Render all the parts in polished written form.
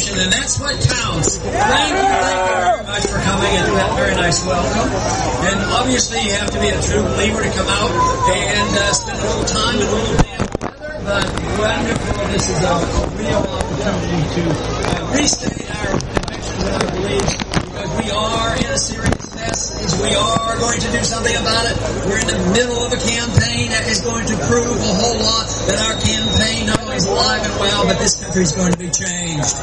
mission, and that's what counts. Thank you very much for coming, and that very nice welcome. And obviously, you have to be a true believer to come out and spend a little time and a little bit together. But wonderful, this is a real opportunity to restate our convictions and our beliefs, because we are in a serious mess. We are going to do something about it. We're in the middle of a campaign that is going to prove a whole lot that our campaign not only is alive and well, but this country is going to be changed.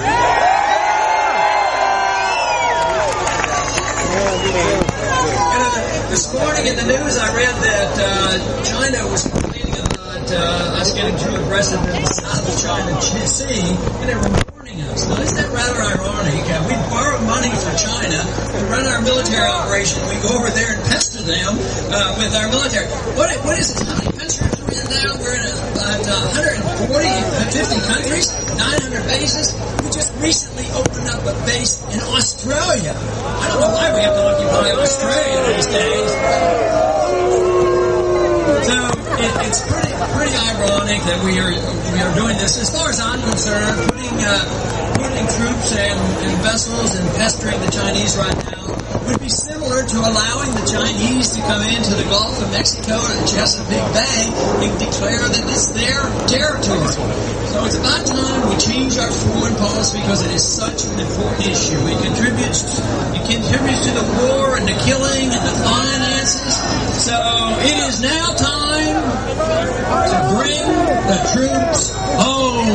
This morning in the news I read that China was complaining about us getting too aggressive in the South of China Sea, and they were warning us. Now, isn't that rather ironic? We borrow money from China to run our military operation. We go over there and pester them with our military. What is it? How many countries are we in now? We're in about 150 countries, 900 bases. We just recently opened up a base in Australia. I don't know why we have to occupy Australia these days. So it's pretty ironic that we are doing this. As far as I'm concerned, putting troops and vessels and pestering the Chinese right now would be similar to allowing the Chinese to come into the Gulf of Mexico or the Chesapeake Bay and declare that it's their territory. So it's about time we change our foreign policy, because it is such an important issue. It contributes to the war and the killing and the finances. So it is now time to bring the troops home.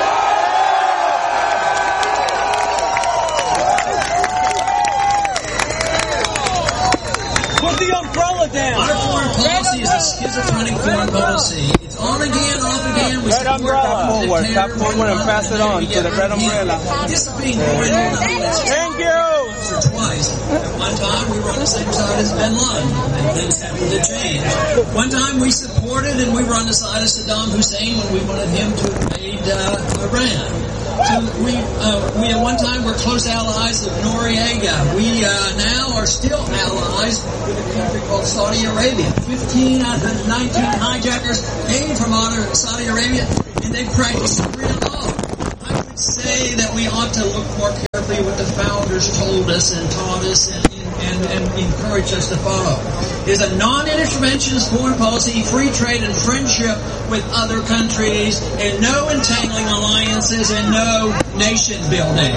Put the umbrella down. Our foreign policy is a schizophrenic foreign policy. It's on again, off again. We Red umbrella forward. Tap forward and pass it on to the red umbrella. This is being going on. Thank you. Twice. At one time we were on the same side as Bin Laden, and things happened to change. One time we supported and we were on the side of Saddam Hussein when we wanted him to invade Iran. So we at one time were close allies of Noriega. We now are still allies with a country called Saudi Arabia. 15 out of the 19 hijackers came from Saudi Arabia, and they practice Sharia law. I would say that we ought to look more carefully what the founders told us and taught us and encouraged us to follow. Is a non-interventionist foreign policy, free trade and friendship with other countries, and no entangling alliances and no nation building.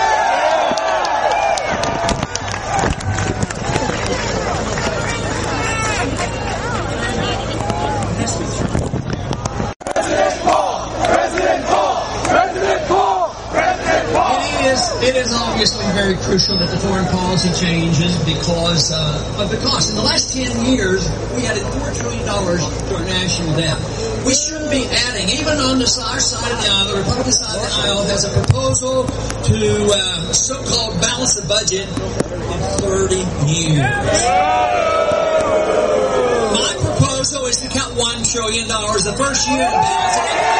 It is obviously very crucial that the foreign policy changes because of the cost. In the last 10 years, we added $4 trillion to our national debt. We shouldn't be adding, even on our side of the aisle, the Republican side of the aisle has a proposal to so-called balance the budget in 30 years. My proposal is to cut $1 trillion the first year and balance it.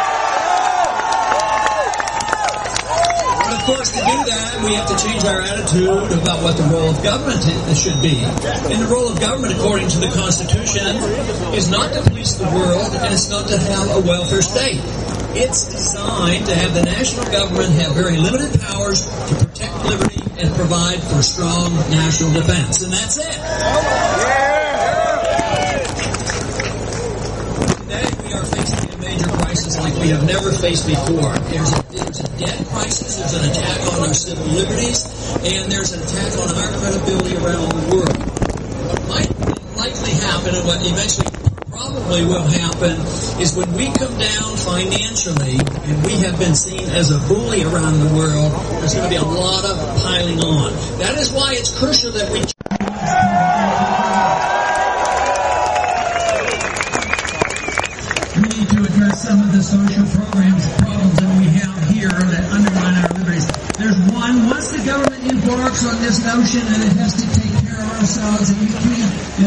Of course, to do that, we have to change our attitude about what the role of government should be. And the role of government, according to the Constitution, is not to police the world, and it's not to have a welfare state. It's designed to have the national government have very limited powers to protect liberty and provide for strong national defense. And that's it. Today, we are facing a major crisis like we have never faced before. There's a debt crisis, there's an attack on our civil liberties, and there's an attack on our credibility around the world. What might likely happen, and what eventually probably will happen, is when we come down financially, and we have been seen as a bully around the world, there's going to be a lot of piling on. That is why it's crucial that we... We need to address some of the social problems that we have here that undermine our liberties. There's one, once the government embarks on this notion that it has to take care of ourselves and we can't